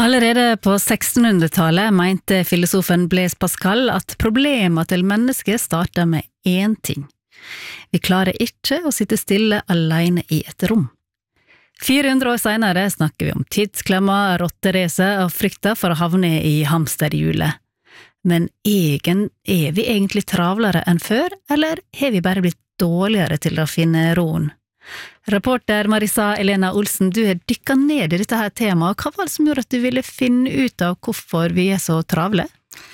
Allerede på 1600-tallet mente filosofen Blaise Pascal at problemet til mennesket starter med én ting. Vi klarer ikke å sitte stille alene i et rom. 400 år senere snakker vi om tidsklemma, rotterace og frykta for å havne i hamsterhjulet. Men er vi egentlig travlere enn før, eller har vi bare blitt dårligere til å finne roen? Reporter Marisa Elena Olsen, du har dykket ned i dette her temaet. Hva var det som gjorde at du ville finne ut av hvorfor vi er så travle?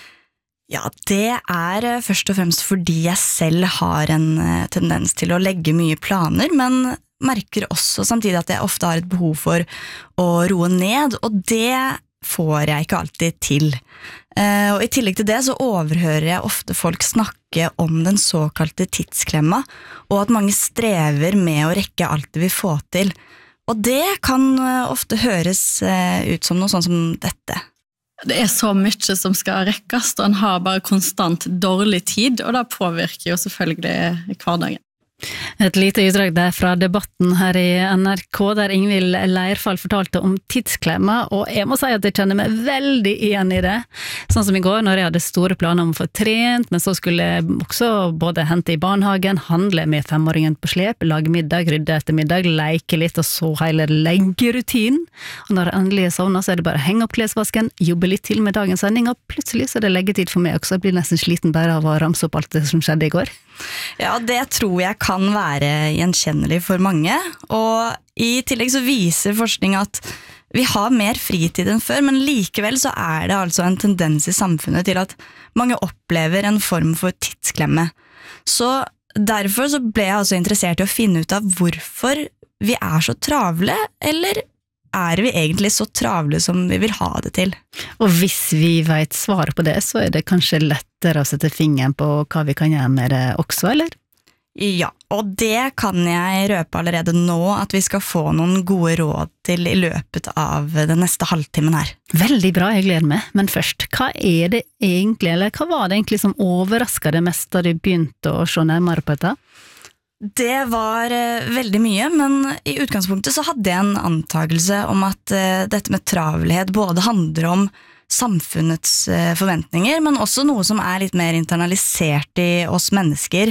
Ja, det først og fremst fordi jeg selv har en tendens til å legge mye planer, men merker også samtidig at jeg ofte har et behov for å roe ned, og det får jeg ikke alltid til. Og i tillegg til det så overhører jeg ofte folk snakke om den såkalte tidsklemma, og at mange strever med å rekke alt de vil få til. Og det kan ofte høres ut som noe sånn som dette. Det så mye som skal rekkes, og en har bare konstant dårlig tid, og det påvirker jo selvfølgelig hverdagen. Et lite utdrag der fra debatten her i NRK, der Ingvild Leirfall fortalte om tidsklemma, og jeg må si at jeg kjenner meg veldig igjen i det. Sånn som i går, når jeg hadde store planer om å få trent, men så skulle jeg også både hente i barnehagen, handle med 5-åringen på slep, lage middag, rydde etter middag, leke litt, og så hele leggerutinen. Og når jeg endelig sovner, så det bare å henge opp klesvasken, jobbe litt til med dagens sending, og plutselig så det leggetid for meg også. Jeg blir nesten sliten bare av å ramse opp alt det som skjedde i går. Ja, det tror jeg kan være gjenkjennelig for mange, og i tillegg så viser forskning at vi har mer fritid enn før, men likevel så det altså en tendens i samfunnet til at mange opplever en form for tidsklemme. Så derfor så ble jeg altså interessert i å finne ut av hvorfor vi så travle, eller vi egentlig så travle som vi vil ha det til? Og hvis vi vet svaret på det, så det kanskje lettere å sette fingeren på hva vi kan gjøre med det også, eller? Ja, og det kan jeg røpe allerede nå at vi skal få noen gode råd til i løpet av den neste halvtimen her. Veldig bra, jeg gleder meg. Men først, hva det egentlig, eller hva var det egentlig som overrasket deg mest da du begynte å se nærmere på dette? Det var veldig mye, men i utgangspunktet så hadde jeg en antagelse om at dette med travelhet både handler om samfunnets forventninger, men også noe som litt mer internalisert i oss mennesker,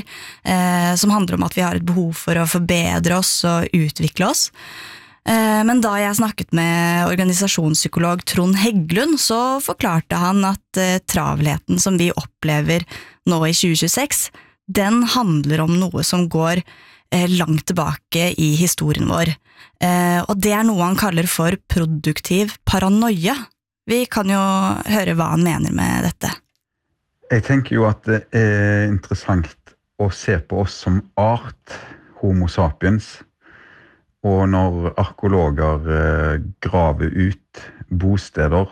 som handler om at vi har et behov for å forbedre oss og utvikle oss. Men da jeg snakket med organisasjonspsykolog Trond Heggelund, så forklarte han at travelheten som vi opplever nå i 2026, den handler om noe som går langt tilbake i historien vår. Og det noe han kaller for produktiv paranoia. Vi kan jo høre hva han mener med dette. Jeg tenker jo at det interessant å se på oss som art, homo sapiens, og når arkeologer graver ut bosteder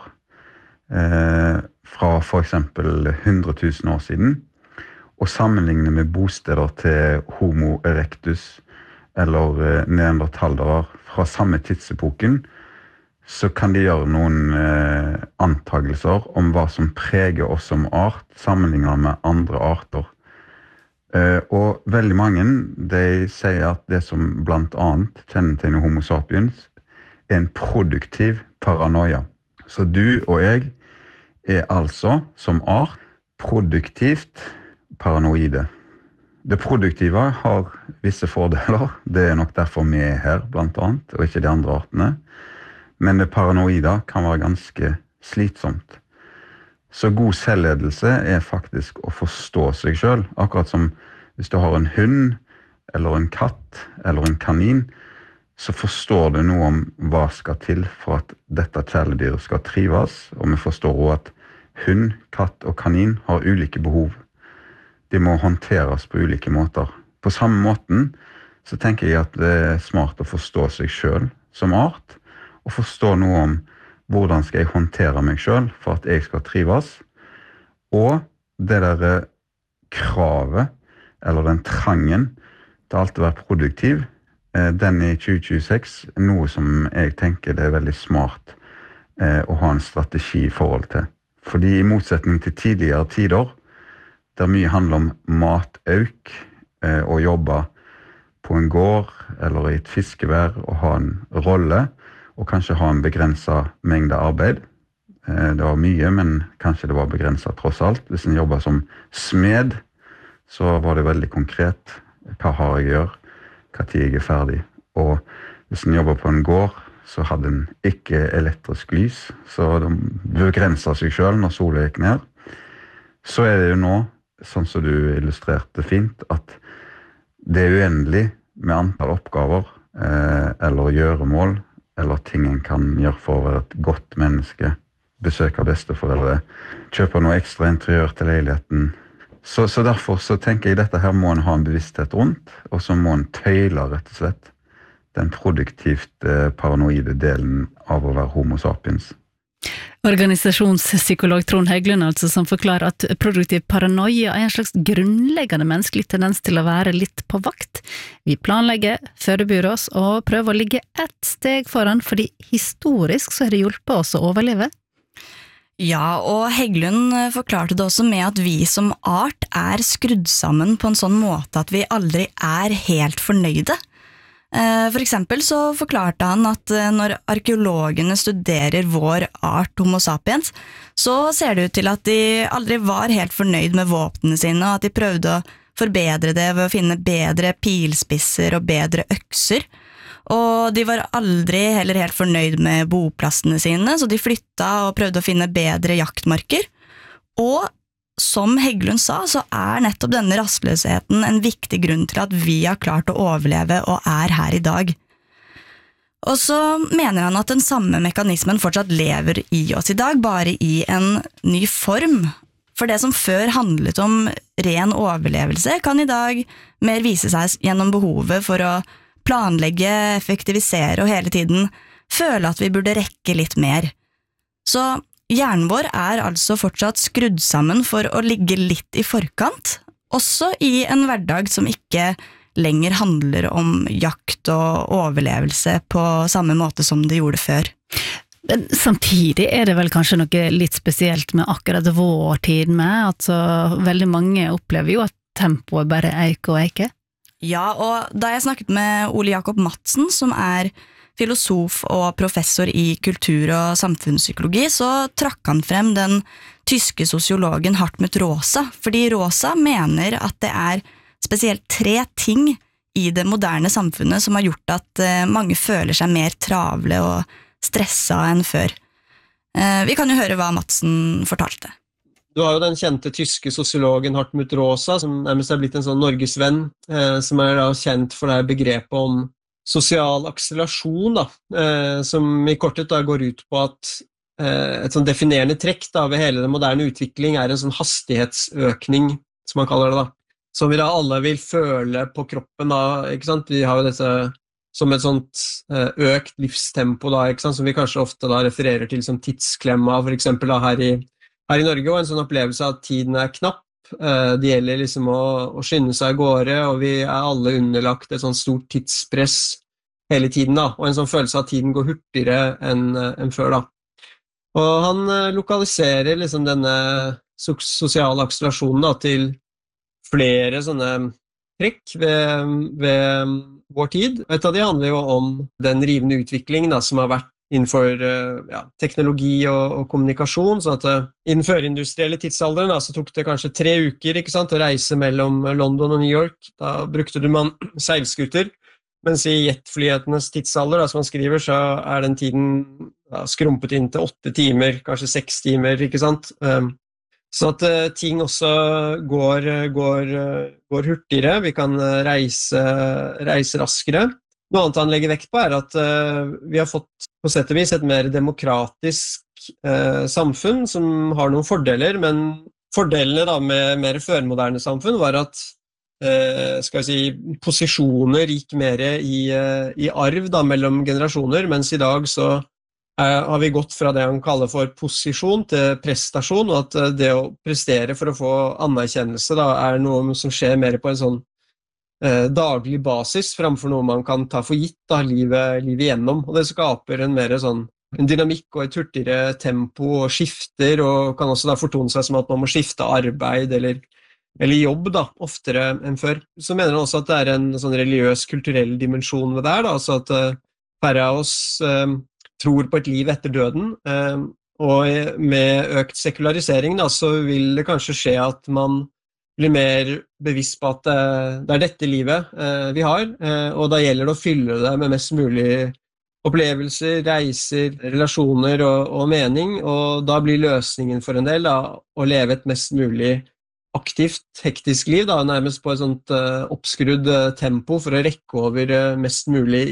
fra for eksempel 100 000 år siden, og sammenligne med bosteder til Homo erectus eller neandertalere fra samme tidsepoken, så kan de gjøre noen antagelser om hva som preger oss som art, sammenlignet med andre arter. Og veldig mange, de sier at det som blant annet kjennetegner Homo sapiens, en produktiv paranoia. Så du og jeg altså som art produktivt paranoide. Det produktive har visse fordeler. Det nok derfor vi her, blant annet, og ikke de andre artene. Men det paranoide kan være ganske slitsomt. Så god selvledelse faktisk å forstå seg selv. Akkurat som hvis du har en hund, eller en katt, eller en kanin, så forstår du noe om hva skal til for at dette kjæledyret skal trives, og vi forstår også at hund, katt og kanin har ulike behov. De må håndteres på ulike måter. På samme måten så tenker jeg at det smart å forstå seg selv som art, og forstå noe om hvordan skal jeg håndtere meg selv for at jeg skal trives, og det der kravet, eller den trangen til alltid å være produktiv, den i 2026 noe som jeg tenker det veldig smart å ha en strategi i forhold til. Fordi i motsetning til tidligere tider, der mye handler om matauk, å jobbe på en gård eller i et fiskevær og ha en rolle, og kanskje ha en begrenset mengde arbeid, Det var mye, men kanskje det var begrenset tross alt. Hvis en jobbet som smed, så var det veldig konkret. Hva har jeg å gjøre? Hva tid jeg er ferdig? Og hvis en jobbet på en gård, så hadde en ikke elektrisk lys, så de begrenset seg selv når solen gikk ned. Så er det jo nå, sånn som du illustrerte fint, at det er uendelig med antall oppgaver, eller gjøremål, eller ting en kan gjøre for å være et godt menneske, besøke besteforeldre, kjøpe noe ekstra interiør til leiligheten. Så derfor så tenker jeg dette her må en ha en bevissthet rundt, og så må en tøyle rett og slett den produktivt paranoide delen av å være homo sapiens. Organisasjonspsykolog Trond Heggelund altså, som forklarer at produktiv paranoia er en slags grunnleggende menneskelig tendens til å være litt på vakt. Vi planlegger, forbereder oss og prøver å ligge ett steg foran, fordi historisk så har det hjulpet oss å overleve. Ja, og Heggelund forklarte det også med at vi som art er skrudd sammen på en sånn måte at vi aldri er helt fornøyde. For eksempel så forklarte han at når arkeologene studerer vår art homo sapiens, så ser det ut til at de aldri var helt fornøyd med våpnene sine, og at de prøvde å forbedre det ved å finne bedre pilspisser og bedre økser. Og de var aldri heller helt fornøyd med boplassene sine, så de flytta og prøvde å finne bedre jaktmarker. Og som Heggelund sa, så er nettopp denne rastløsheten en viktig grunn til at vi har klart å overleve og er her i dag. Og så mener han at den samme mekanismen fortsatt lever i oss i dag, bare i en ny form. For det som før handlet om ren overlevelse, kan i dag mer vise seg gjennom behovet for å planlegge, effektivisere og hele tiden føle at vi burde rekke litt mer. Så hjernen vår er altså fortsatt skrudd sammen for å ligge litt i forkant, også i en hverdag som ikke lenger handler om jakt og overlevelse på samme måte som det gjorde før. Men samtidig er det vel kanskje noe litt spesielt med akkurat vår tid med, altså veldig mange opplever jo at tempoet bare eiker og eiker. Ja, og da jeg snakket med Ole Jakob Madsen, som er filosof og professor i kultur- og samfunnspsykologi, så trakk han frem den tyske sosiologen Hartmut Rosa, fordi Rosa mener at det er spesielt 3 ting i det moderne samfunnet som har gjort at mange føler seg mer travle og stressa enn før. Vi kan jo høre hva Madsen fortalte. Du har jo den kjente tyske sosiologen Hartmut Rosa, som nærmest er blitt en sånn norgesvenn, som er da kjent for det begrepet om sosial akselerasjon, som i korthet da går ut på at et sånn definerende trekk da, ved hele den moderne utvikling er en sånn hastighetsøkning, som man kaller det da, som vi da alle vil føle på kroppen da, ikke sant? Vi har jo dette som et sånt økt livstempo da, ikke sant? Som vi kanskje ofte da refererer til som tidsklemma, for eksempel da her i Norge, og en sånn opplevelse av at tiden er knapp. Det gjelder liksom å skynde seg av gårde, og vi er alle underlagt et sånt stort tidspress hele tiden da, og en sånn følelse av at tiden går hurtigere enn før da. Og han lokaliserer liksom denne sosiale akselerasjonen da, til flere sånne trekk ved vår tid. Et av de handler jo om den rivende utviklingen da, som har vært innenfor teknologi og kommunikasjon, så at i den førindustrielle tidsalderen da, så tok det kanskje 3 uker ikke sant, å reise mellom London og New York. Da brukte man seilskuter, mens i jetflyhetenes tidsalder, da, som man skriver, så er den tiden skrumpet inn til 8 timer, kanskje 6 timer, ikke sant? Så at ting også går hurtigere, vi kan reise raskere. Noe annet han legger vekt på er at vi har fått på sett og vis et mer demokratisk samfunn som har noen fordeler, men fordelene da med mer førmoderne samfunn var at skal vi si, posisjoner gikk mer i arv da, mellom generasjoner, mens i dag så har vi gått fra det han kaller for posisjon til prestasjon, og at det å prestere for å få anerkjennelse da, er noe som skjer mer på en sånn daglig basis, framfor noe man kan ta for gitt da, livet igjennom, og det skaper en mer sånn en dynamikk og et hurtigere tempo og skifter, og kan også da fortone seg som at man må skifte arbeid eller jobb da, oftere enn før. Så mener han også at det er en sånn religiøs, kulturell dimensjon ved det her, da, altså at færre av oss tror på et liv etter døden, Og med økt sekularisering da, så vil det kanskje skje at man blir mer bevisst på at det dette livet vi har, og da gjelder det å fylle det med mest mulig opplevelser, reiser, relasjoner og mening, og da blir løsningen for en del da, å leve et mest mulig aktivt, hektisk liv, da, nærmest på et sånt oppskrudd tempo for å rekke over mest mulig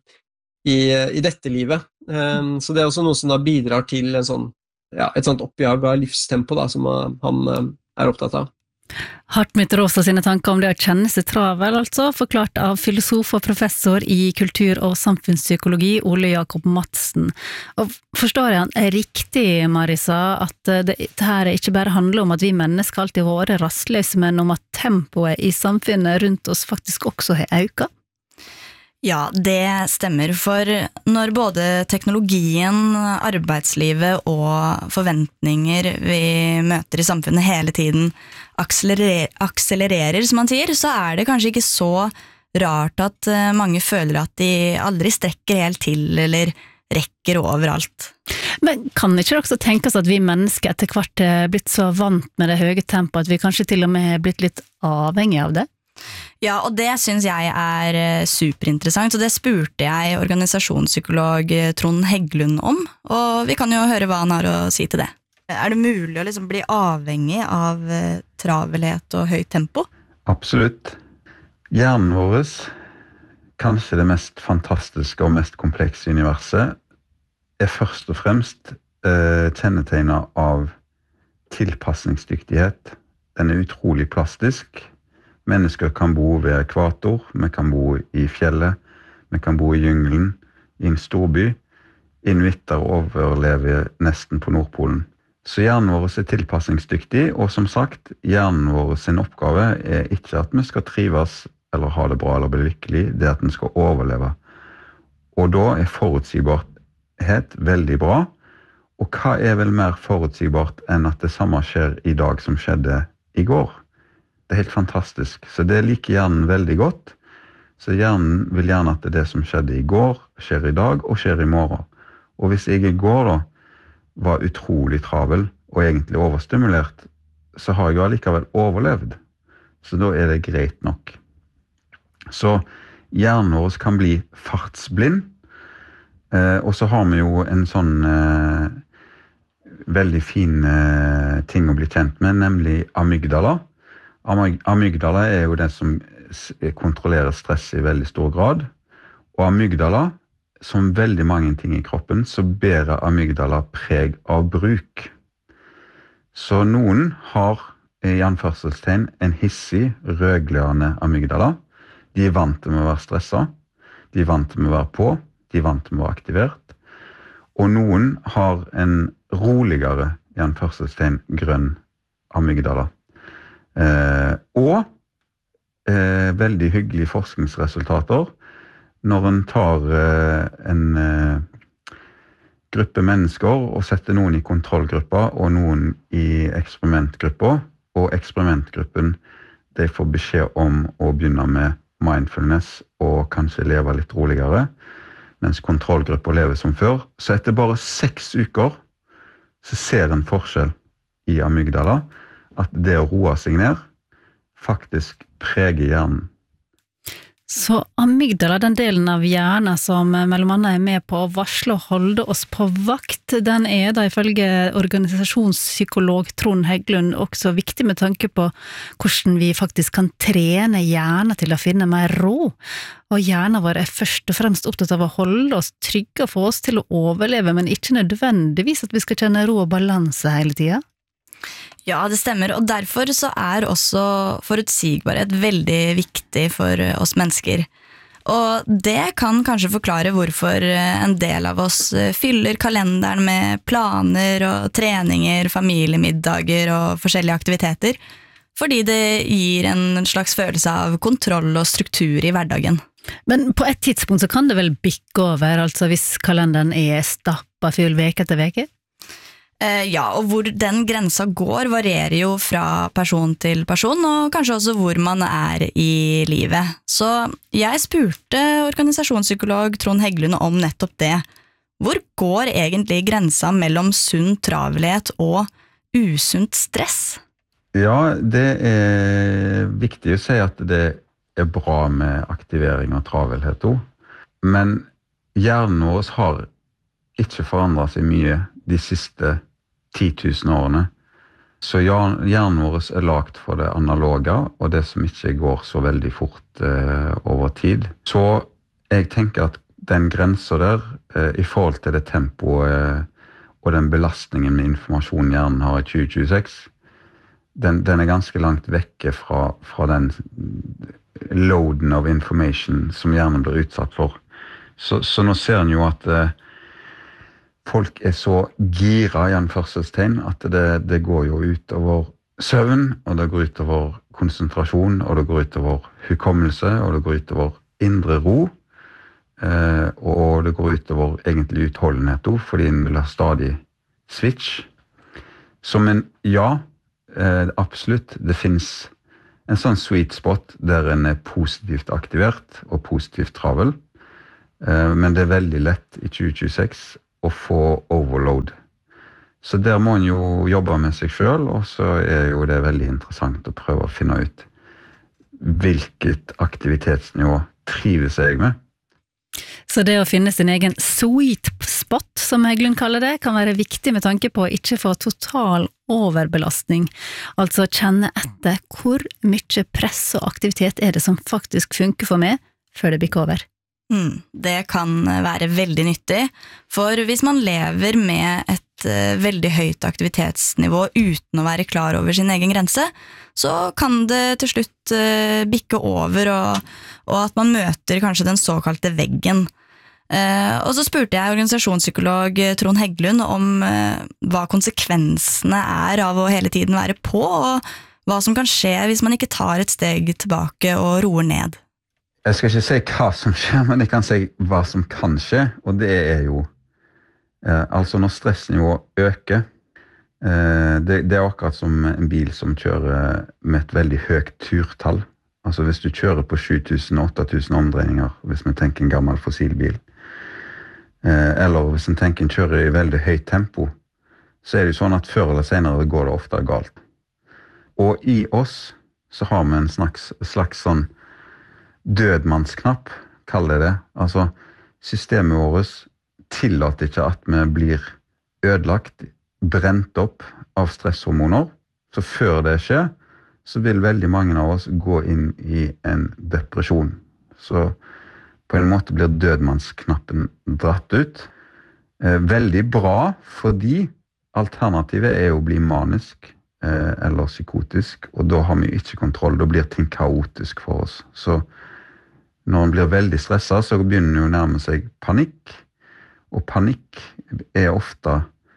i dette livet. Så det også noe som da bidrar til en sånn, et sånt oppjag av livstempo da, som han opptatt av. Hartmut Rosa sine tanker om det å kjenne seg travel, altså, forklart av filosof og professor i kultur- og samfunnspsykologi Ole Jakob Madsen. Og forstår jeg han riktig, Marisa, at det her ikke bare handler om at vi mennesker alltid har vært rastløse, men om at tempoet i samfunnet rundt oss faktisk også har økt? Ja, det stemmer, for når både teknologien, arbeidslivet og forventninger vi møter i samfunnet hele tiden akselererer, som man sier, så det kanskje ikke så rart at mange føler at de aldri strekker helt til eller rekker overalt. Men kan ikke det også tenkes at vi mennesker etter hvert blitt så vant med det høye tempoet at vi kanskje til og med har blitt litt avhengig av det? Ja, og det synes jeg superinteressant, og det spurte jeg organisasjonspsykolog Trond Heggelund om, og vi kan jo høre hva han har å si til det. Det mulig å liksom bli avhengig av travelhet og høyt tempo? Absolutt. Hjernen vår, kanskje det mest fantastiske og mest komplekse universet, først og fremst kjennetegnet av tilpasningsdyktighet. Den utrolig plastisk. Mennesker kan bo ved ekvator, vi kan bo i fjellet, vi kan bo i jungelen, i en storby. Inuitter overlever nesten på Nordpolen. Så hjernen vår tilpasningsdyktig, og som sagt, hjernen vår sin oppgave ikke at vi skal trives eller ha det bra eller bli lykkelig, det at den skal overleve. Og da forutsigbarhet veldig bra, og hva vel mer forutsigbart enn at det samme skjer i dag som skjedde i går? Det helt fantastisk, så det liker hjernen veldig godt. Så hjernen vil gjerne at det som skjedde i går, skjer i dag og skjer i morgen. Og hvis jeg i går da var utrolig travel og egentlig overstimulert, så har jeg allikevel overlevd. Så da det greit nok. Så hjernen vår kan bli fartsblind, og så har vi jo en sånn veldig fin ting å bli kjent med, nemlig amygdala. Amygdala jo det som kontrollerer stress i veldig stor grad, og amygdala, som veldig mange ting i kroppen, så bærer amygdala preg av bruk. Så noen har i anførselstegn en hissig, rødglødende amygdala. De vant til å være stresset, de vant til å være på, de vant til å være aktivert, og noen har en roligere, i anførselstegn, grønn amygdala. Veldig hyggelige forskningsresultater når en tar en gruppe mennesker og setter noen i kontrollgruppa og noen i eksperimentgruppa, og eksperimentgruppen de får beskjed om å begynne med mindfulness og kanskje leve litt roligere, mens kontrollgruppa lever som før. Så etter bare 6 uker så ser en forskjell i amygdala, at det å roe seg ned faktisk preger hjernen. Så amygdala, den delen av hjernen som mellom annet med på å varsle og holde oss på vakt, den da ifølge organisasjonspsykolog Trond Heggelund også viktig med tanke på hvordan vi faktisk kan trene hjernen til å finne mer ro. Og hjernen vår først og fremst opptatt av å holde oss trygge og få oss til å overleve, men ikke nødvendigvis at vi skal kjenne ro og balanse hele tiden. Ja, det stemmer, og derfor så også forutsigbarhet veldig viktig for oss mennesker. Og det kan kanskje forklare hvorfor en del av oss fyller kalenderen med planer og treninger, familiemiddager og forskjellige aktiviteter, fordi det gir en slags følelse av kontroll og struktur i hverdagen. Men på et tidspunkt så kan det vel bikke over, altså hvis kalenderen stappa full veke etter veke? Ja, og hvor den grensa går varierer jo fra person til person, og kanskje også hvor man i livet. Så jeg spurte organisasjonspsykolog Trond Heggelund om nettopp det. Hvor går egentlig grensa mellom sunn travelhet og usunt stress? Ja, det viktig å si at det bra med aktivering og travelhet også. Men hjernen vår har ikke forandret seg mye de siste 10 000 årene. Så hjernen vår lagt for det analoge, og det som ikke går så veldig fort over tid. Så jeg tenker at den grensen der, i forhold til det tempoet og den belastningen med informasjon hjernen har i 2026, den ganske langt vekke fra den loaden of information som hjernen blir utsatt for. Så nå ser en jo at folk så gira i anførselstegn at det går jo ut over søvn, og det går ut over konsentrasjon, og det går ut over hukommelse, og det går ut over indre ro, og det går ut over egentlig utholdenhet også, fordi en vil ha stadig switch. Men ja, absolutt, det finnes en sånn sweet spot der en positivt aktivert og positivt travel, men det veldig lett i 2026 å få overload. Så der må en jo jobbe med seg selv, og så jo det veldig interessant å prøve å finne ut hvilket aktivitetsnivå trives jeg med. Så det å finne sin egen sweet spot, som Heggelund kaller det, kan være viktig med tanke på å ikke få total overbelastning, altså kjenne etter hvor mye press og aktivitet det som faktisk funker for meg, før det bikker over. Det kan være veldig nyttig, for hvis man lever med et veldig høyt aktivitetsnivå uten å være klar over sin egen grense, så kan det til slutt bikke over, og at man møter kanskje den såkalte veggen. Og så spurte jeg organisasjonspsykolog Trond Heggelund om hva konsekvensene av å hele tiden være på, og hva som kan skje hvis man ikke tar et steg tilbake og roer ned. Jeg skal ikke si hva som skjer, men jeg kan si hva som kan skje, og det jo altså når stressnivået øker, det akkurat som en bil som kjører med et veldig høyt turtall. Altså hvis du kjører på 7000-8000 omdreininger, hvis vi tenker en gammel fossilbil, eller hvis en tenker en kjører i veldig høyt tempo, så det jo sånn at før eller senere går det ofte galt. Og i oss så har vi en slags sånn dødmannsknapp, kaller det. Altså, systemet vårt tillater ikke at vi blir ødelagt, brent opp av stresshormoner. Så før det skjer, så vil veldig mange av oss gå inn i en depresjon. Så på en måte blir dødmannsknappen dratt ut. Veldig bra, fordi alternativet å bli manisk eller psykotisk, og da har vi ikke kontroll, da blir ting kaotisk for oss. Så når man blir veldig stresset, så begynner det å nærme seg panikk, og panikk ofte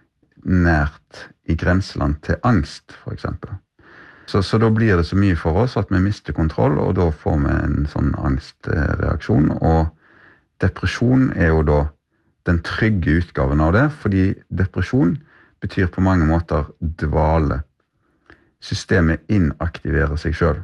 nært i grenseland til angst, for eksempel. Så da blir det så mye for oss at vi mister kontroll, og da får vi en sånn angstreaksjon, og depresjon jo da den trygge utgaven av det, fordi depresjon betyr på mange måter dvale. Systemet inaktiverer seg selv.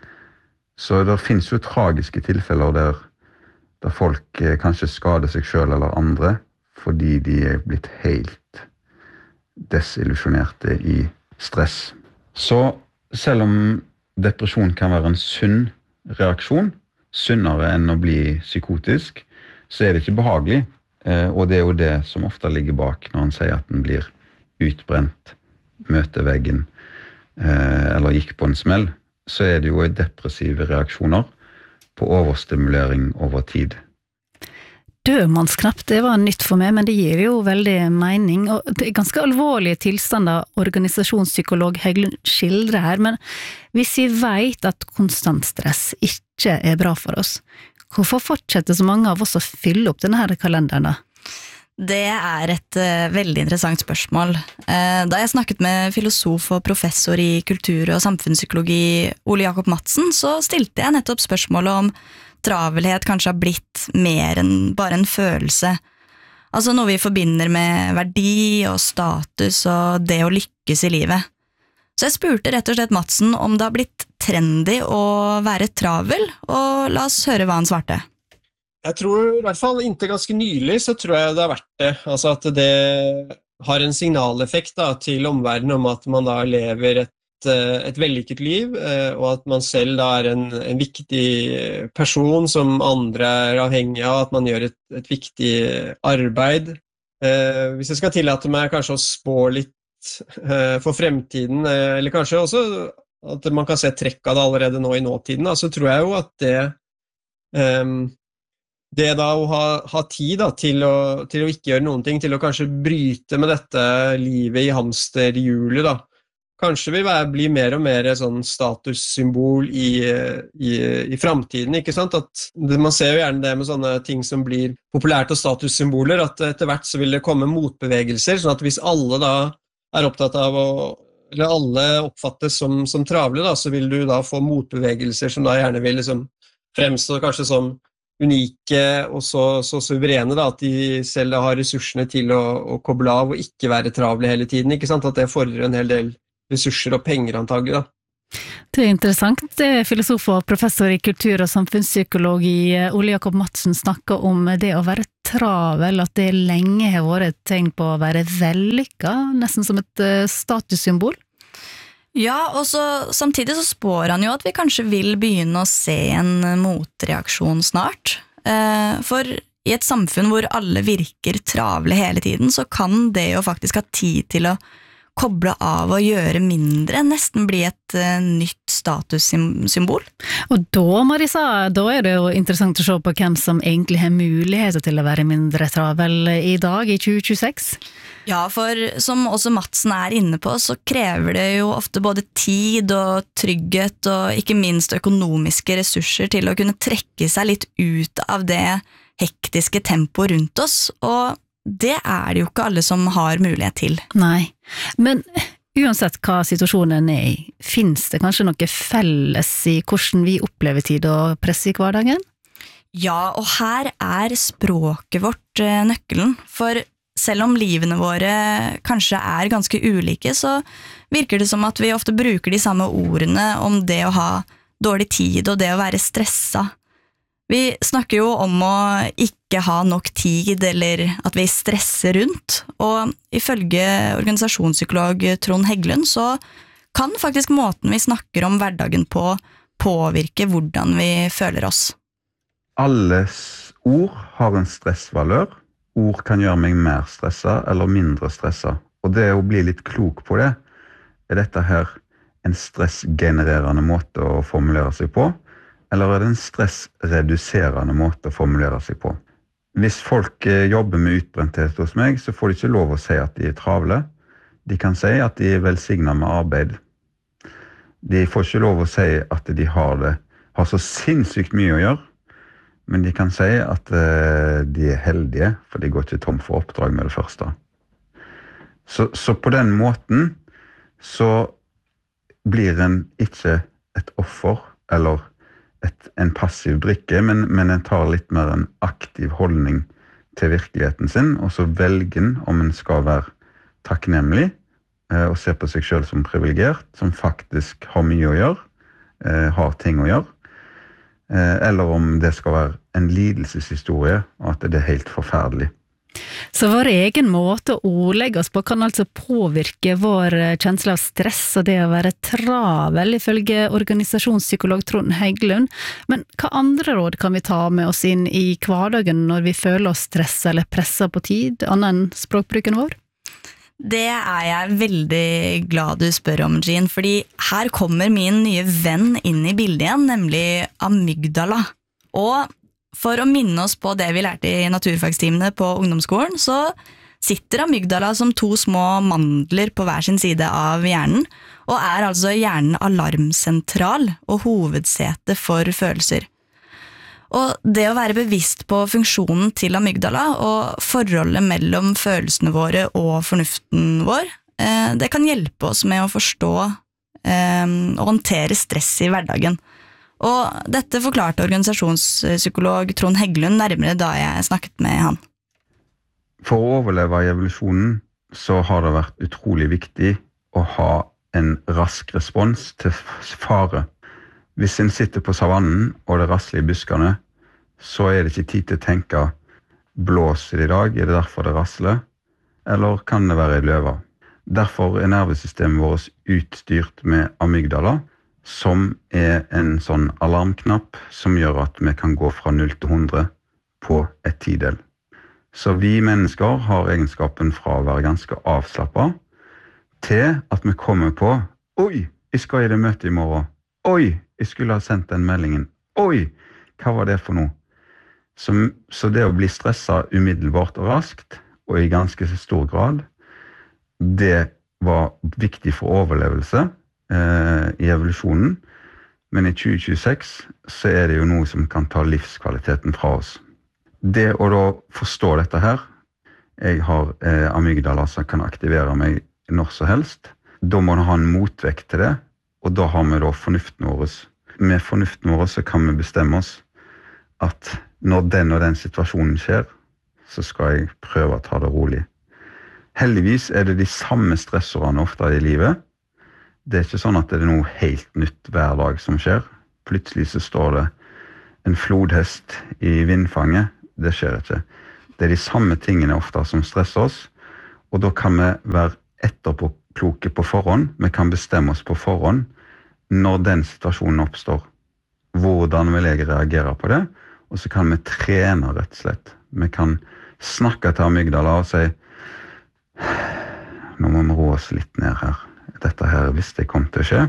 Så det finnes jo tragiske tilfeller der folk kanskje skader seg selv eller andre, fordi de blitt helt desillusjonerte i stress. Så selv om depresjon kan være en sunn reaksjon, sunnere enn å bli psykotisk, så det ikke behagelig, og det jo det som ofte ligger bak når han sier at den blir utbrent, møter veggen, eller gikk på en smell, så det jo depressive reaksjoner på overstimulering over tid. Dødmannsknapp, det var nytt for meg, men det gir jo veldig mening, og det ganske alvorlige tilstander organisasjonspsykolog Heggelund skildrer her, men hvis vi vet at konstant stress ikke bra for oss, hvorfor fortsetter så mange av oss å fylle opp denne her kalenderen da? Det et veldig interessant spørsmål. Da jeg snakket med filosof og professor i kultur- og samfunnspsykologi Ole Jakob Madsen, så stilte jeg nettopp spørsmålet om travelhet kanskje har blitt mer enn bare en følelse. Altså noe vi forbinder med verdi og status og det å lykkes i livet. Så jeg spurte rett og slett Madsen om det har blitt trendy å være travel, og la oss høre hva han svarte. Jeg tror, i hvert fall inntil ganske nylig, så tror jeg det har vært det. Altså at det har en signaleffekt da, til omverdenen om at man da lever et vellykket liv, og at man selv da en viktig person som andre avhengig av, at man gjør et viktig arbeid. Hvis jeg skal tillate meg kanskje å spå litt for fremtiden, eller kanskje også at man kan se trekk av det allerede nå i nåtiden, da, så tror jeg jo at det da å ha tid da, til å ikke gjøre noen ting, til å kanskje bryte med dette livet i hamsterhjulet da, kanskje vil bli mer og mer sånn statussymbol i fremtiden, ikke sant? At man ser jo gjerne det med sånne ting som blir populært og statussymboler, at etter hvert så vil det komme motbevegelser, sånn at hvis alle da opptatt av eller alle oppfattes som travle, da, så vil du da få motbevegelser som da gjerne vil liksom fremstå kanskje som unike og så suverene da, at de selv har ressursene til å koble av og ikke være travle hele tiden, ikke sant? At det fordrer en hel del ressurser og penger antagelig da. Det interessant. Filosof og professor i kultur- og samfunnspsykologi Ole Jakob Madsen snakker om det å være travel, at det lenge har vært et tegn på å være vellykket, nesten som et statussymbol. Ja, og samtidig så spår han jo at vi kanskje vil begynne å se en motreaksjon snart. For i et samfunn hvor alle virker travle hele tiden, så kan det jo faktisk ha tid til å koble av og gjøre mindre, nesten bli et nytt statussymbol. Og da, Marisa, da det jo interessant å se på hvem som egentlig har muligheter til å være mindre travel i dag, i 2026. Ja, for som også Madsen inne på, så krever det jo ofte både tid og trygghet og ikke minst økonomiske ressurser til å kunne trekke seg litt ut av det hektiske tempoet rundt oss, og det det jo ikke alle som har mulighet til. Nei, men uansett hva situasjonen i, finnes det kanskje noe felles i hvordan vi opplever tid og press i hverdagen? Ja, og her språket vårt nøkkelen, for selv om livene våre kanskje ganske ulike, så virker det som at vi ofte bruker de samme ordene om det å ha dårlig tid og det å være stresset. Vi snakker jo om å ikke ha nok tid, eller at vi stresser rundt, og ifølge organisasjonspsykolog Trond Heggelund så kan faktisk måten vi snakker om hverdagen på påvirke hvordan vi føler oss. Alles ord har en stressvalør. Ord kan gjøre meg mer stresset eller mindre stresset, og det å bli litt klok på det, dette her en stressgenererende måte å formulere seg på, eller det en stressreduserende måte å formulere seg på. Hvis folk jobber med utbrenthet hos meg, så får de ikke lov å si at de travle. De kan si at de velsignet med arbeid. De får ikke lov å si at de har så sinnssykt mye å gjøre, men de kan si at de heldige, for de går ikke tom for oppdrag med det første. Så på den måten så blir en ikke et offer, eller en passiv drikke, men en tar litt mer en aktiv holdning til virkeligheten sin, og så velger en om en skal være takknemlig og se på seg selv som privilegert, som faktisk har mye å gjøre, har ting å gjøre, eller om det skal være en lidelseshistorie, og at det helt forferdelig. Så vår egen måte å ordlegge oss på kan altså påvirke vår kjensle av stress og det å være travel, ifølge organisasjonspsykolog Trond Heggelund. Men hva andre råd kan vi ta med oss inn i hverdagen når vi føler oss stresset eller presset på tid, annet enn språkbruken vår? Det jeg veldig glad du spør om, Jean, fordi her kommer min nye venn inn i bildet igjen, nemlig amygdala. Og for å minne oss på det vi lærte i naturfagstimene på ungdomsskolen, så sitter amygdala som to små mandler på hver sin side av hjernen, og altså hjernen alarmsentral og hovedsete for følelser. Og det å være bevisst på funksjonen til amygdala og forholdet mellom følelsene våre og fornuften vår, det kan hjelpe oss med å forstå og håndtere stress i hverdagen. Og dette forklarte organisasjonspsykolog Trond Heggelund nærmere da jeg snakket med han. For å overleve i evolusjonen så har det vært utrolig viktig å ha en rask respons til fare. Hvis en sitter på savannen og det rasler i buskene, så det ikke tid til å tenke blåser det i dag, det derfor det rasler, eller kan det være en løve? Derfor nervesystemet vårt utstyrt med amygdala, som en sånn alarmknapp som gjør at vi kan gå fra 0 til 100 på et tidel. Så vi mennesker har egenskapen fra å være ganske avslappet til at vi kommer på «Oi, jeg skal i det møtet i morgen. Oi, jeg skulle ha sendt den meldingen. Oi, hva var det for noe?» Så det å bli stresset umiddelbart og raskt, og i ganske stor grad, det var viktig for overlevelse i evolusjonen, men i 2026 så det jo noe som kan ta livskvaliteten fra oss. Det å da forstå dette her, jeg har amygdala som kan aktivere meg når så helst, da må man ha en motvekt til det, og da har vi da fornuften vår. Med fornuften vår så kan vi bestemme oss at når den og den situasjonen skjer, så skal jeg prøve å ta det rolig. Heldigvis det de samme stressorene ofte i livet. Det ikke sånn at det noe helt nytt hver dag som skjer. Plutselig så står det en flodhest i vindfanget. Det skjer ikke. Det de samme tingene ofte som stresser oss, og da kan vi være etterpåkloke på forhånd. Vi kan bestemme oss på forhånd når den situasjonen oppstår. Hvordan vil jeg reagere på det? Og så kan vi trene rett og slett. Vi kan snakke til amygdala og si nå må vi roe oss litt ned her. Dette her visste jeg kom til å skje.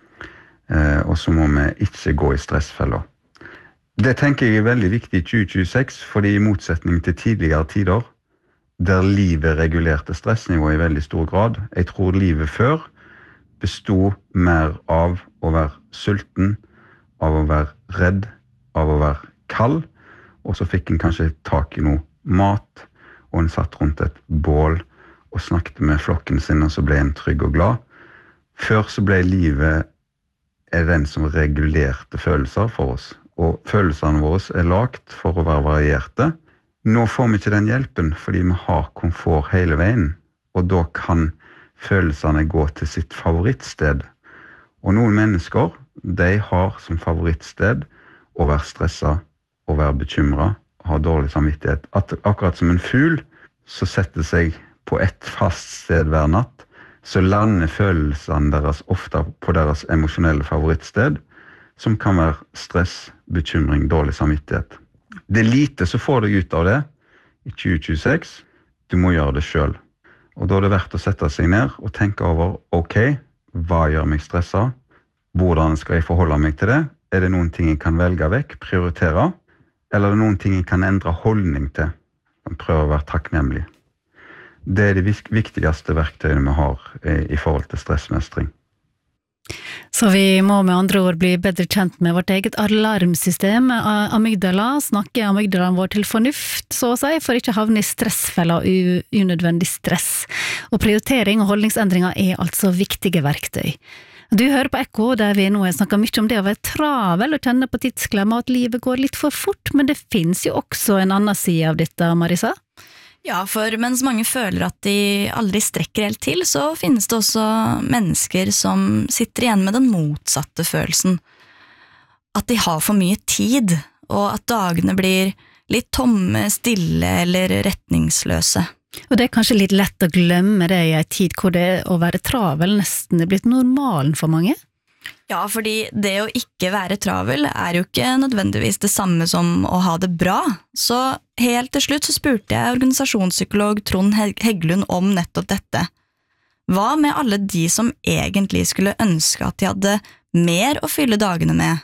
Og så må vi ikke gå i stressfeller. Det tenker jeg veldig viktig i 2026, fordi i motsetning til tidligere tider, der livet regulerte stressnivået i veldig stor grad, jeg tror livet før bestod mer av å være sulten, av å være redd, av å være kald, og så fikk en kanskje tak i noe mat, og en satt rundt et bål og snakket med flokken sin, og så ble en trygg og glad. Før så ble livet den som regulerte følelser for oss, og følelsene våre lagt for å være varierte. Nå får vi ikke den hjelpen, fordi vi har komfort hele veien, og da kan følelsene gå til sitt favorittsted. Og noen mennesker, de har som favorittsted å være stresset, å være bekymret, ha dårlig samvittighet. Akkurat som en fugl, så setter seg på et fast sted hver natt, så lander følelsene deres ofte på deres emosjonelle favorittsted, som kan være stress, bekymring, dårlig samvittighet. Det lite så får deg ut av det i 2026. Du må gjøre det selv. Og da det verdt å sette seg ned og tenke over, ok, hva gjør meg stresset? Hvordan skal jeg forholde meg til det? Det noen ting jeg kan velge vekk, prioritere? Eller det noen ting jeg kan endre holdning til? Og prøve å være takknemlig. Det de viktigste verktøyene vi har i forhold til stressmestring. Så vi må med andre ord bli bedre kjent med vårt eget alarmsystem, amygdala, snakke amygdalaen vår til fornuft, så å si, for ikke havne i stressfeller og unødvendig stress. Og prioritering og holdningsendringer altså viktige verktøy. Du hører på Ekko, der vi nå har snakket mye om det å være travel og kjenne på tidsklemma, at livet går litt for fort, men det finnes jo også en annen side av dette, Marisa? Ja, for mens mange føler at de aldri strekker helt til, så finnes det også mennesker som sitter igjen med den motsatte følelsen. At de har for mye tid, og at dagene blir litt tomme, stille eller retningsløse. Og det kanskje litt lett å glemme det i en tid hvor det å være travel nesten blitt normalen for mange? Ja, fordi det å ikke være travel jo ikke nødvendigvis det samme som å ha det bra. Så helt til slutt så spurte jeg organisasjonspsykolog Trond Heggelund om nettopp dette. Hva med alle de som egentlig skulle ønske at de hadde mer å fylle dagene med?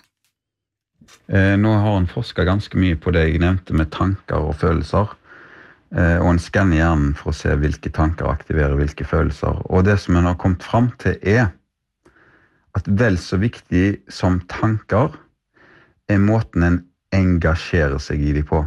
Nå har han forsket ganske mye på det jeg nevnte med tanker og følelser. Og en skanner hjernen for å se hvilke tanker aktiverer hvilke følelser. Og det som en har kommet frem til at vel så viktig som tanker måten en engasjerer seg i de på.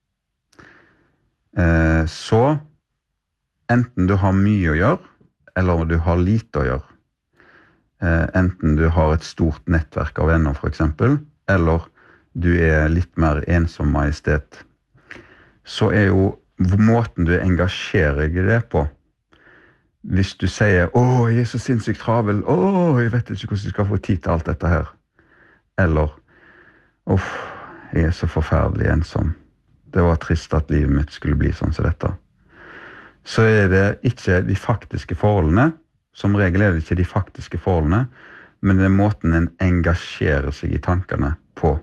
Så enten du har mye å gjøre, eller du har lite å gjøre. Enten du har et stort nettverk av venner for eksempel, eller du litt mer ensom majestet. Så jo måten du engasjerer deg i det på. Hvis du sier, jeg så sinnssykt travel, jeg vet ikke hvordan jeg skal få tid til alt dette her. Eller, jeg så forferdelig ensom. Det var trist at livet mitt skulle bli sånn som dette. Så det ikke de faktiske forholdene, som regel det ikke de faktiske forholdene, men det måten en engasjerer seg i tankene på.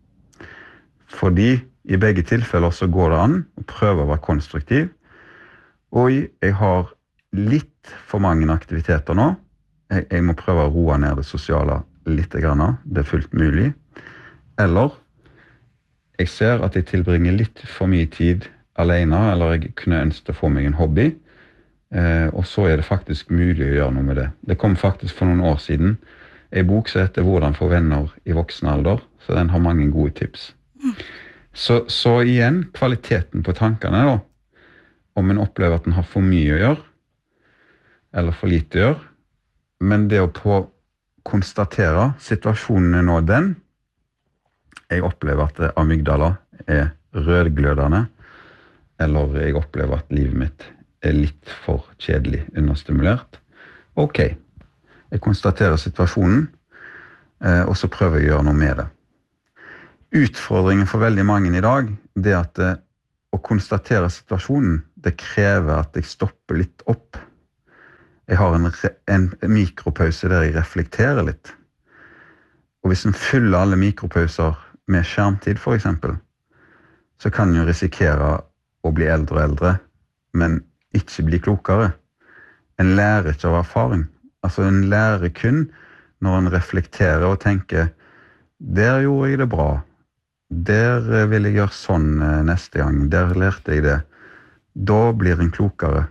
Fordi i begge tilfeller så går det an å prøve å være konstruktiv, og jeg har litt for mange aktiviteter nå. Jeg må prøve å roe ned det sosiale litt grann, det fullt mulig. Eller jeg ser at jeg tilbringer litt for mye tid alene, eller jeg kunne ønske å få meg en hobby, og så det faktisk mulig å gjøre noe med det. Det kom faktisk for noen år siden en bok som heter «Hvordan få venner i voksen alder», så den har mange gode tips. Så igjen, kvaliteten på tankene da, om en opplever at en har for mye å gjøre, eller for lite å gjøre, men det å konstatere situasjonen nå den, jeg opplever at amygdala rødglødende, eller jeg opplever at livet mitt litt for kjedelig understimulert. Ok, jeg konstaterer situasjonen, og så prøver jeg å gjøre noe med det. Utfordringen for veldig mange i dag, det at å konstatere situasjonen, det krever at jeg stopper litt opp. Jeg har en mikropause der jeg reflekterer litt. Og hvis en fyller alle mikropauser med skjermtid for eksempel, så kan en jo risikere å bli eldre og eldre, men ikke bli klokere. En lærer ikke av erfaring. Altså en lærer kun når en reflekterer og tenker, der gjorde jeg det bra. Der vil jeg gjøre sånn neste gang. Der lærte jeg det. Da blir en klokere.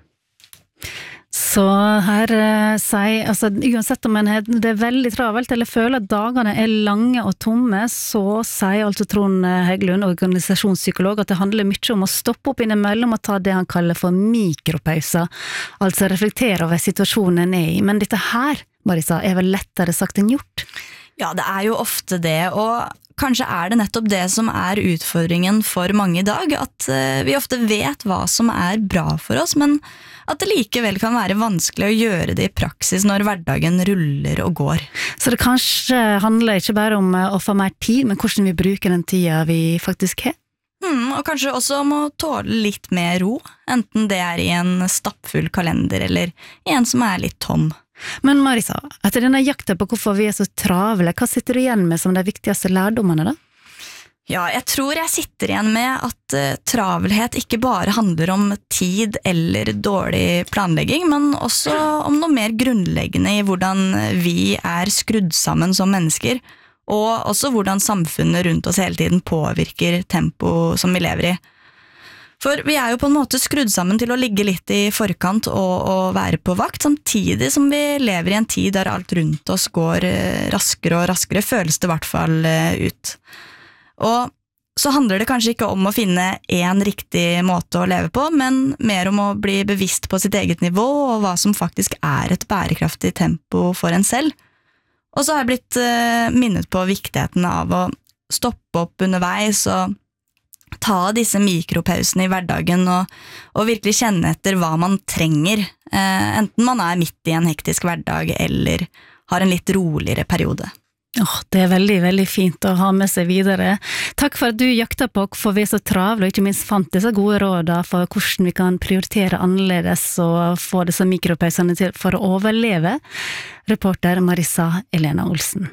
Så her sier, altså uansett om det veldig travelt eller føler at dagene lange og tomme, så sier altså Trond Heggelund, organisasjonspsykolog, at det handler mye om å stoppe opp innimellom og ta det han kaller for mikropauser, altså reflektere over situasjonen en i. Men dette her, Marisa, vel lettere sagt enn gjort? Ja, det jo ofte det, og kanskje det nettopp det som utfordringen for mange i dag, at vi ofte vet hva som bra for oss, men at det likevel kan være vanskelig å gjøre det i praksis når hverdagen ruller og går. Så det kanskje handler ikke bare om å få mer tid, men hvordan vi bruker den tiden vi faktisk har? Og kanskje også om å tåle litt mer ro, enten det i en stappfull kalender eller i en som litt tom. Men Marisa, etter denne jakten på hvorfor vi så travle, hva sitter du igjen med som de viktigste lærdommene da? Ja, jeg tror jeg sitter igjen med at travelhet ikke bare handler om tid eller dårlig planlegging, men også om noe mer grunnleggende i hvordan vi skrudd sammen som mennesker, og også hvordan samfunnet rundt oss hele tiden påvirker tempo som vi lever i. For vi jo på en måte skrudd sammen til å ligge litt i forkant og være på vakt, samtidig som vi lever i en tid der alt rundt oss går raskere og raskere, føles det i hvert fall ut. Og så handler det kanskje ikke om å finne en riktig måte å leve på, men mer om å bli bevisst på sitt eget nivå og hva som faktisk et bærekraftig tempo for en selv. Og så har jeg blitt minnet på viktigheten av å stoppe opp underveis og ta disse mikropausene i hverdagen og virkelig kjenne etter hva man trenger, enten man midt i en hektisk hverdag eller har en litt roligere periode. Det veldig, veldig fint å ha med seg videre. Takk for at du jakta på hvorfor vi så travle, og ikke minst fant disse gode rådene for hvordan vi kan prioritere annerledes og få disse mikropausene til for å overleve. Reporter Marisa Elena Olsen.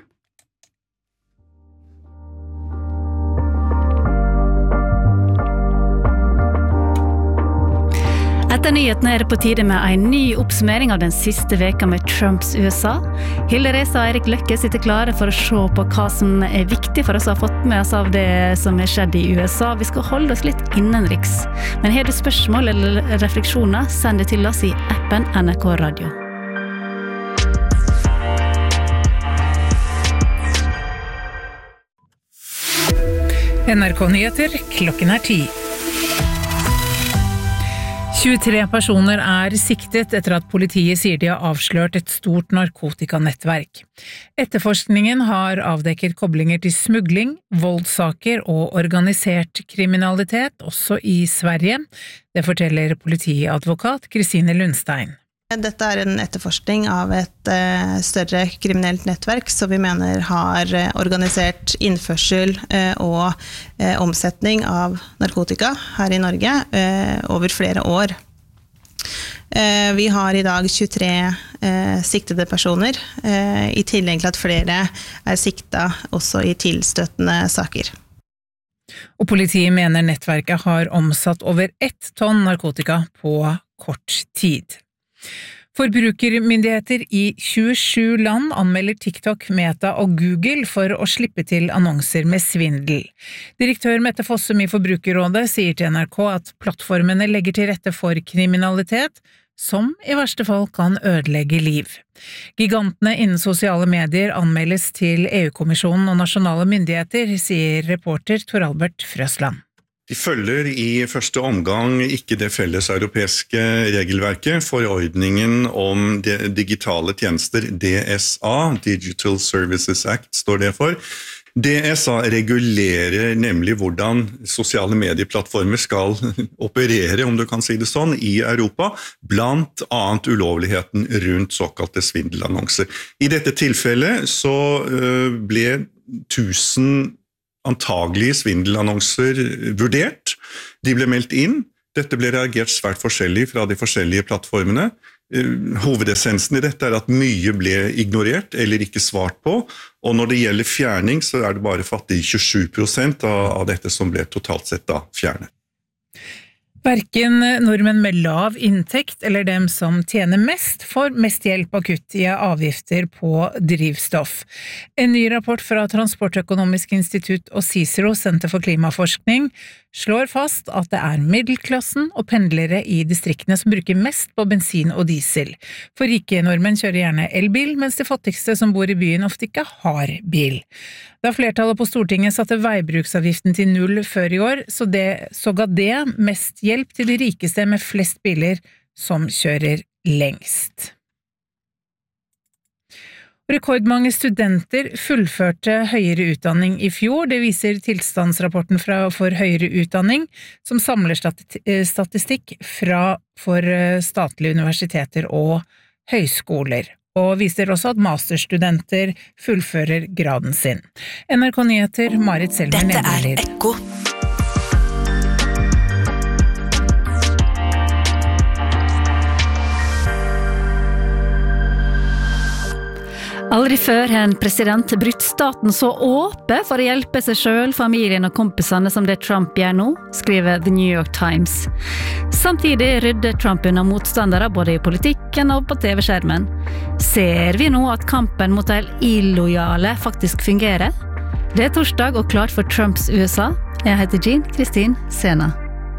Etter nyhetene det på tide med en ny oppsummering av den siste veka med Trumps USA. Hilde Reza og Erik Løkke sitter klare for å se på hva som viktig for oss å ha fått med oss av det som skjedd i USA. Vi skal holde oss litt innenriks. Men har du spørsmål eller refleksjoner, send det til oss i appen NRK Radio. NRK Nyheter, klokken 10. 23 personer siktet etter at politiet sier de har avslørt et stort narkotikanettverk. Etterforskningen har avdekket koblinger til smugling, voldssaker og organisert kriminalitet, også i Sverige. Det forteller politiadvokat Kristine Lundstein. Dette en etterforskning av et større kriminelt nettverk som vi mener har organisert innførsel og omsetning av narkotika her i Norge over flere år. Vi har i dag 23 siktede personer, i tillegg til at flere siktet også i tilstøttende saker. Og politiet mener nettverket har omsatt over 1 tonn narkotika på kort tid. Forbrukermyndigheter i 27 land anmelder TikTok, Meta og Google for å slippe til annonser med svindel. Direktør Mette Fossum i Forbrukerrådet sier til NRK at plattformene legger til rette for kriminalitet, som i verste fall kan ødelegge liv. Gigantene innen sosiale medier anmeldes til EU-kommisjonen og nasjonale myndigheter, sier reporter Tor Albert Frøsland. De følger i første omgang ikke det felles europeiske regelverket, forordningen om digitale tjenester, DSA, Digital Services Act står det for. DSA regulerer nemlig hvordan sosiale medieplattformer skal operere, om du kan si det sånn, i Europa, blant annet ulovligheten rundt såkalte svindelannonser. I dette tilfellet så ble 1000 antagelige svindelannonser vurdert. De ble meldt inn. Dette ble reagert svært forskjellig fra de forskjellige plattformene. Hovedessensen i dette at mye ble ignorert eller ikke svart på, og når det gjelder fjerning så det bare fattig 27% av dette som ble totalt sett da fjernet. Hverken nordmenn med lav inntekt eller dem som tjener mest får mest hjelp av kutt i avgifter på drivstoff. En ny rapport fra Transportøkonomisk institutt og Cicero, Senter for klimaforskning, slår fast at det middelklassen og pendlere i distriktene som bruker mest på bensin og diesel. For rike nordmenn kjører gjerne elbil, mens de fattigste som bor i byen ofte ikke har bil. Da flertallet på Stortinget satte veibruksavgiften til 0 før i år, så ga det mest hjelp til de rikeste med flest biler som kjører lengst. Rekordmange studenter fullførte høyere utdanning i fjor, det viser tilstandsrapporten for høyere utdanning, som samler statistikk for statlige universiteter og høyskoler, og viser også at masterstudenter fullfører graden sin. NRK Nyheter, Marit Selmer Nedrelid. Dette Ekko. Aldri før har en president brutt staten så åpe for å hjelpe seg selv, familien og kompisene som det Trump gjør nå, skriver The New York Times. Samtidig rydder Trump unna motstandere både i politikken og på TV-skjermen. Ser vi nå at kampen mot de illojale faktisk fungerer? Det torsdag og klart for Trumps USA. Jeg heter Jean Kristin Sena.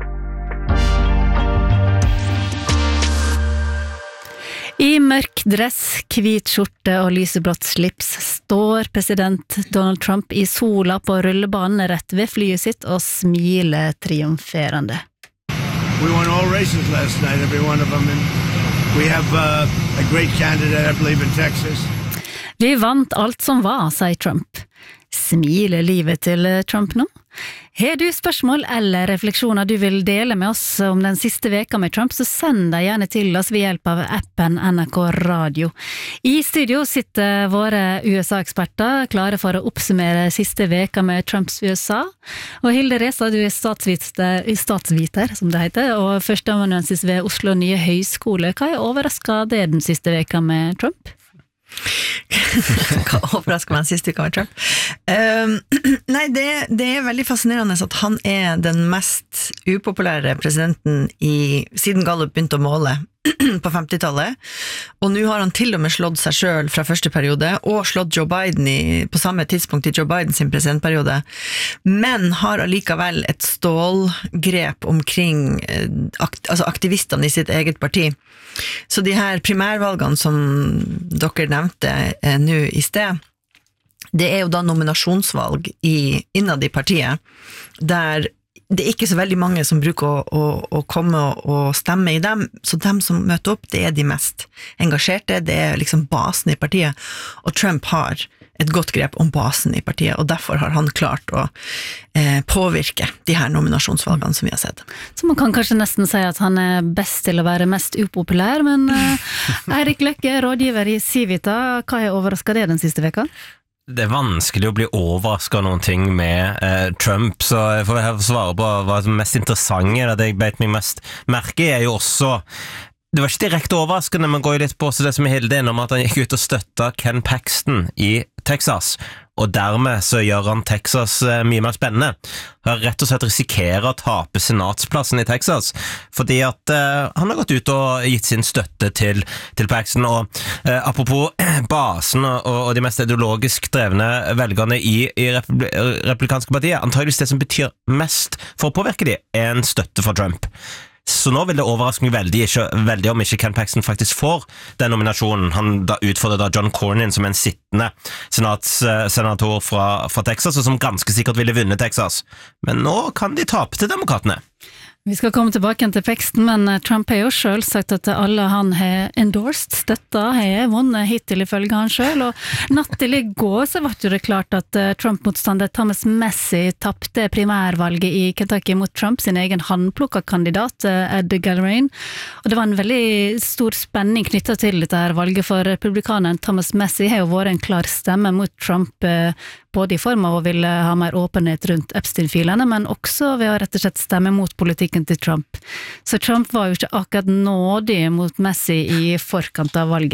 I mørk dress, hvit skjorte og lyseblått slips står president Donald Trump i sola på rullebanen rett ved flyet sitt og smiler triumferende. We won all races last night, every one of them, and we have a great candidate, I believe, in Texas. Vi vant alt som var, sier Trump. Smiler livet til Trump nå? Har du spørsmål eller refleksjoner du vil dele med oss om den siste veka med Trump, så send deg gjerne til oss ved hjelp av appen NRK Radio. I studio sitter våre USA-eksperter klare for å oppsummere siste veka med Trumps USA. Og Hilde Resa, du statsviter, som det heter, og førsteamanuensis ved Oslo Nye Høyskole. Hva overrasket det den siste veka med Trump? Hva overrasker meg siste uka med Trump? Nei, det veldig fascinerende at han den mest upopulære presidenten siden Gallup begynte å måle på 50-tallet, og nå har han til og med slått seg selv fra første periode, og slått Joe Biden på samme tidspunkt i Joe Biden sin presidentperiode, men har allikevel et stålgrep omkring aktivistene i sitt eget parti. Så de her primærvalgene som dere nevnte nå i sted, det jo da nominasjonsvalg innad i partiet, der det ikke så veldig mange som bruker å komme og stemme i dem, så dem som møter opp, det de mest engasjerte, det liksom basen i partiet, og Trump har et godt grep om basen i partiet, og derfor har han klart å påvirke de her nominasjonsvalgene som vi har sett. Så man kan kanskje nesten si at han best til å være mest upopulær, men Eirik Løkke, rådgiver i Civita, hva har overrasket det den siste veka? Det vanskelig å bli overrasket av noen ting med Trump, så jeg får svare på hva som mest interessante, det jeg beit meg mest merke jo også. Det var ikke direkte overraskende, men går jo litt på også det som Hilde innom, at han gikk ut og støttet Ken Paxton i Texas, og dermed så gjør han Texas mye mer spennende. Han rett og slett risikerer å tape senatsplassen i Texas, fordi at han har gått ut og gitt sin støtte til Paxton, og apropos basen og de mest ideologisk drevne velgerne i republikanske partiet, antageligvis det som betyr mest for å påvirke de, en støtte fra Trump. Så nå vil det overraske meg veldig om ikke Ken Paxton faktisk får den nominasjonen. Han da utfordret John Cornyn som en sittende senator fra Texas, og som ganske sikkert ville vunnet Texas. Men nå kan de tape til demokratene. Vi skal komme tilbake til Paxton, men Trump har jo selv sagt at alle han har endorsed, støtta, har vunnet hittil ifølge han selv, og natt til i går så var det klart at Trump-motstander Thomas Massie tappte primærvalget i Kentucky mot Trump, sin egen håndplukket kandidat, Ed Gallagher, og det var en veldig stor spenning knyttet til dette her valget, for republikaneren Thomas Massie har jo vært en klar stemme mot Trump, både i form av å ville ha mer åpenhet rundt Epstein-filene, men også ved å rett og slett stemme mot politikken til Trump. Så Trump var jo ikke akkurat nådig mot Massie i forkant av valget.